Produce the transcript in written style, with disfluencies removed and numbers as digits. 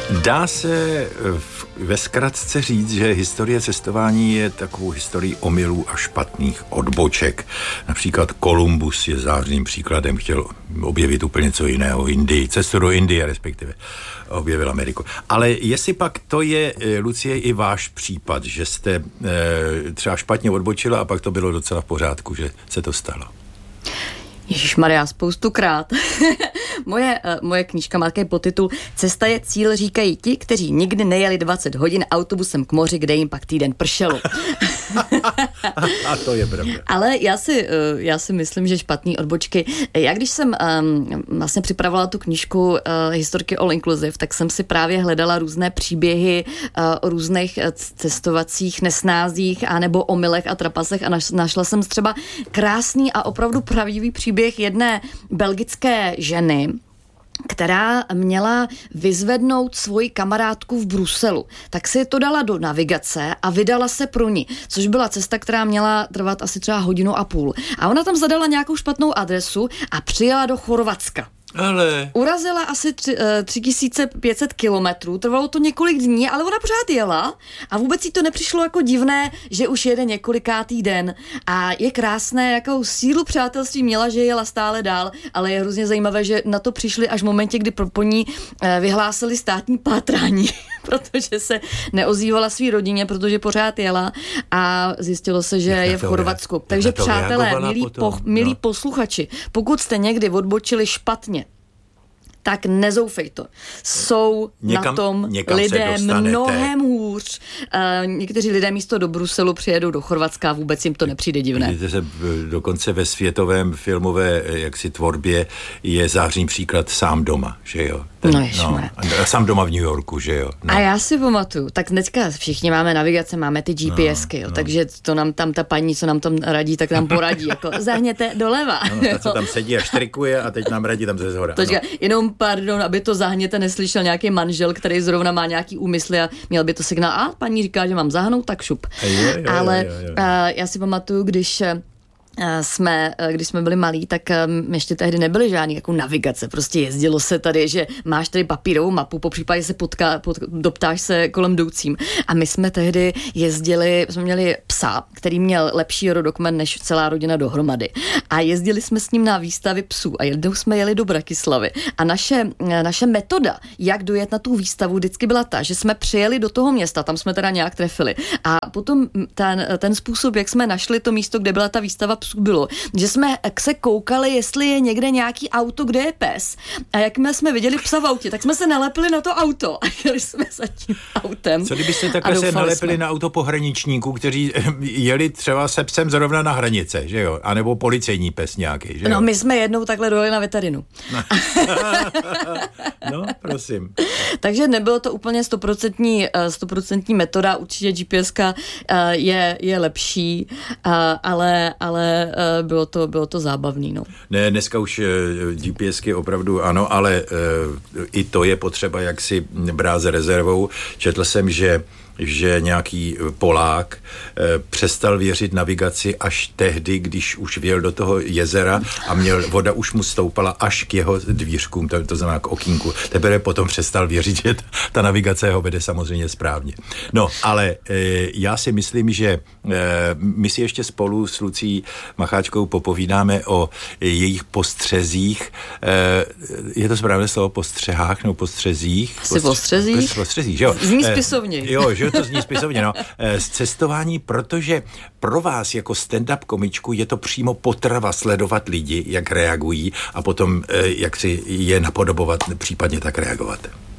Dá se ve zkratce říct, že historie cestování je takovou historií omylů a špatných odboček. Například Kolumbus je zářným příkladem, chtěl objevit úplně něco jiného, Indii, cestu do Indie respektive, objevil Ameriku. Ale jestli pak to je, Lucie, i váš případ, že jste třeba špatně odbočila a pak to bylo docela v pořádku, že se to stalo? Ježišmarja, spoustukrát. Moje knížka má takový podtitul Cesta je cíl, říkají ti, kteří nikdy nejeli 20 hodin autobusem k moři, kde jim pak týden pršelo. A to je pravda. Ale já si myslím, že špatný odbočky. Já když jsem vlastně připravovala tu knížku Historky All Inclusive, tak jsem si právě hledala různé příběhy o různých cestovacích nesnázích a nebo omylech a trapasech a našla jsem třeba krásný a opravdu pravdivý příběh jedné belgické ženy, která měla vyzvednout svoji kamarádku v Bruselu. Tak si to dala do navigace a vydala se pro ní, což byla cesta, která měla trvat asi třeba 1,5 hodiny. A ona tam zadala nějakou špatnou adresu a přijela do Chorvatska. Ale... Urazila asi 3500 kilometrů, trvalo to několik dní, ale ona pořád jela a vůbec jí to nepřišlo jako divné, že už jede několikátý den. A je krásné, jakou sílu přátelství měla, že jela stále dál, ale je hrozně zajímavé, že na to přišli až v momentě, kdy po ní vyhlásili státní pátrání, protože se neozývala svý rodině, protože pořád jela a zjistilo se, že je v Chorvatsku. Takže přátelé, milí posluchači, pokud jste někdy odbočili špatně, tak nezoufejte. Jsou na tom lidé mnohem hůř. Někteří lidé místo do Bruselu přijedou do Chorvatska a vůbec jim to nepřijde divné. Vidíte se, dokonce ve světovém filmové jaksi tvorbě je zářný příklad Sám doma, že jo? Sám doma v New Yorku, že jo? No. A já si pamatuju, tak dneska všichni máme navigace, máme ty GPSky, takže to nám tam ta paní, co nám tam radí, tak nám poradí, jako zahněte doleva. Ta, co tam sedí a štrikuje a teď nám radí tam ze zhora. Jenom pardon, aby to zahněte neslyšel nějaký manžel, který zrovna má nějaký úmysly a měl by to signál. A paní říká, že mám zahnout, tak šup. Ale já si pamatuju, když jsme byli malí, tak ještě tehdy nebyly žádný jako navigace. Prostě jezdilo se tady, že máš tady papírovou mapu, popřípadě se doptáš se kolem jdoucím. A my jsme tehdy jsme měli psa, který měl lepší rodokmen než celá rodina dohromady. A jezdili jsme s ním na výstavy psů a jednou jsme jeli do Bratislavy. A naše metoda, jak dojet na tu výstavu, vždycky byla ta, že jsme přijeli do toho města, tam jsme teda nějak trefili. A potom ten způsob, jak jsme našli to místo, kde byla ta výstava psů, bylo, že jsme se koukali, jestli je někde nějaký auto, kde je pes. A jakmile jsme viděli psa v autě, tak jsme se nalepili na to auto a jeli jsme za tím autem. Co kdybyste takhle se nalepili na auto pohraničníků, kteří jeli třeba se psem zrovna na hranice, že jo? A nebo policejní pes nějaký, že jo? No, my jsme jednou takhle dojeli na veterinu. No, prosím. Takže nebylo to úplně 100% metoda, určitě GPSka je lepší, ale bylo to zábavný, no. Ne, dneska už GPSky opravdu ano, ale i to je potřeba jaksi brát s rezervou. Četl jsem, že nějaký Polák přestal věřit navigaci až tehdy, když už vjel do toho jezera a voda už mu stoupala až k jeho dvířkům, to znamená k okýnku. Teprve potom přestal věřit, že ta navigace ho vede samozřejmě správně. No, ale já si myslím, že my si ještě spolu s Lucí Macháčkou popovídáme o jejich postřezích. Je to správné slovo postřehách nebo postřezích? Postřezích, jo. Zní spisovně. Jo, že to zní spisovně, no. Z cestování, protože pro vás jako stand-up komičku je to přímo potrava sledovat lidi, jak reagují a potom jak si je napodobovat, případně tak reagovat.